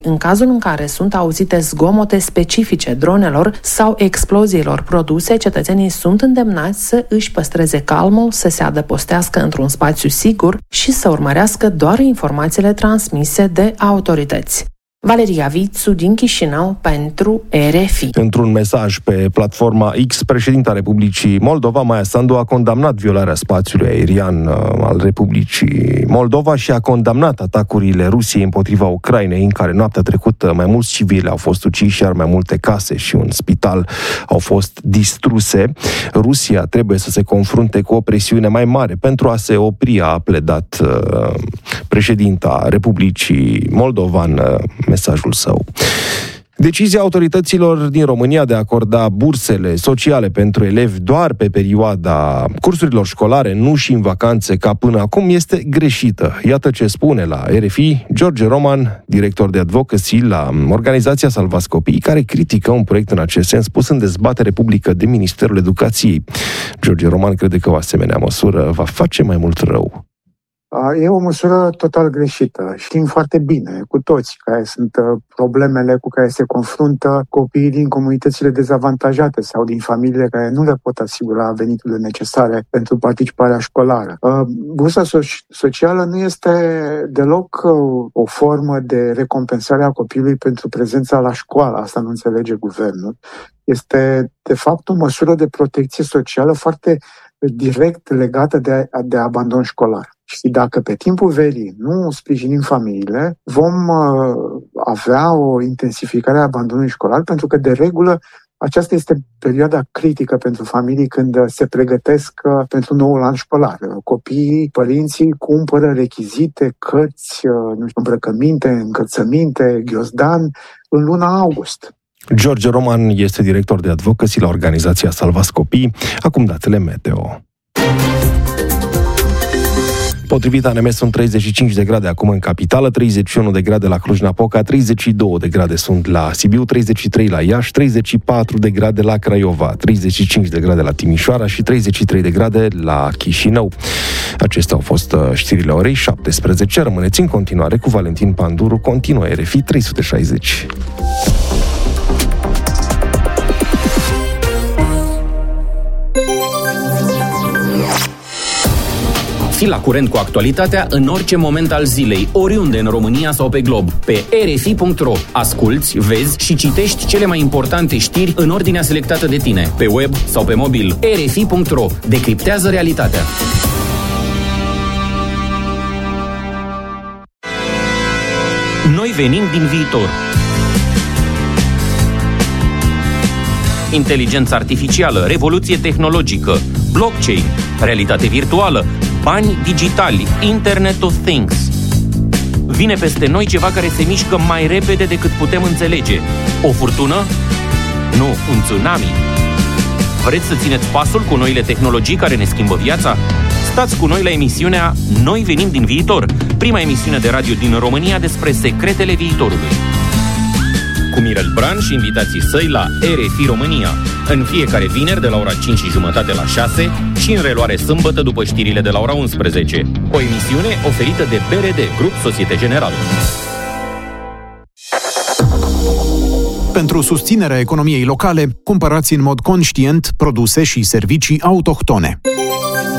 În cazul în care sunt auzite zgomote specifice dronelor sau exploziilor produse, cetățenii sunt îndemnați să își păstreze calmul, să se adăpostească într-un spațiu sigur și să urmărească doar informațiile transmise de autorități. Valeria Vițu din Chișinău pentru RFI. Într-un mesaj pe platforma X, președinta Republicii Moldova, Maia Sandu, a condamnat violarea spațiului aerian al Republicii Moldova și a condamnat atacurile Rusiei împotriva Ucrainei, în care noaptea trecută mai mulți civili au fost uciși, iar mai multe case și un spital au fost distruse. Rusia trebuie să se confrunte cu o presiune mai mare pentru a se opri, a pledat președinta Republicii Moldova în mesajul său. Decizia autorităților din România de a acorda bursele sociale pentru elevi doar pe perioada cursurilor școlare, nu și în vacanțe ca până acum, este greșită. Iată ce spune la RFI George Roman, director de advocacy la organizația Salvați Copiii, care critică un proiect în acest sens pus în dezbatere publică de Ministerul Educației. George Roman crede că o asemenea măsură va face mai mult rău. E o măsură total greșită. Știm foarte bine cu toți care sunt problemele cu care se confruntă copiii din comunitățile dezavantajate sau din familiile care nu le pot asigura veniturile necesare pentru participarea școlară. Bursa socială nu este deloc o formă de recompensare a copilului pentru prezența la școală. Asta nu înțelege guvernul. Este, de fapt, o măsură de protecție socială foarte direct legată de abandon școlar. Și dacă pe timpul verii nu sprijinim familiile, vom avea o intensificare a abandonului școlar, pentru că, de regulă, aceasta este perioada critică pentru familii când se pregătesc pentru noul an școlar. Copiii, părinții cumpără rechizite, cărți, îmbrăcăminte, încălțăminte, ghiozdan în luna august. George Roman este director de advocacy la organizația Salvați Copiii. Acum datele meteo. Potrivit ANM sunt 35 de grade acum în capitală, 31 de grade la Cluj-Napoca, 32 de grade sunt la Sibiu, 33 la Iași, 34 de grade la Craiova, 35 de grade la Timișoara și 33 de grade la Chișinău. Acestea au fost știrile orei 17. Rămâneți în continuare cu Valentin Panduru, continuă RFI 360. Fii la curent cu actualitatea în orice moment al zilei, oriunde în România sau pe glob. Pe rfi.ro asculți, vezi și citești cele mai importante știri în ordinea selectată de tine, pe web sau pe mobil. rfi.ro decriptează realitatea. Noi venim din viitor. Inteligență artificială, revoluție tehnologică, blockchain, realitate virtuală, bani digitali, Internet of Things. Vine peste noi ceva care se mișcă mai repede decât putem înțelege. O furtună? Nu, un tsunami. Vreți să țineți pasul cu noile tehnologii care ne schimbă viața? Stați cu noi la emisiunea Noi venim din viitor, prima emisiune de radio din România despre secretele viitorului. Cu Mirel Bran și invitații săi la RFI România, în fiecare vineri de la ora 5:30 la 6 și în reluare sâmbătă după știrile de la ora 11. O emisiune oferită de BRD, Grup Societe Generală. Pentru susținerea economiei locale, cumpărați în mod conștient produse și servicii autohtone.